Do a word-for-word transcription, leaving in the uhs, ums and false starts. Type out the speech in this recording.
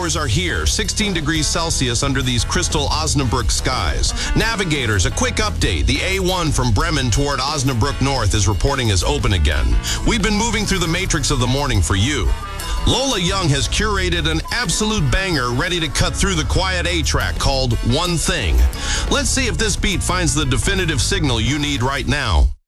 summers are here, sixteen degrees Celsius under these crystal Osnabrück skies. Navigators, a quick update. The A one from Bremen toward Osnabrück North is reporting as open again. We've been moving through the matrix of the morning for you. Lola Young has curated an absolute banger ready to cut through the quiet A track called One Thing. Let's see if this beat finds the definitive signal you need right now.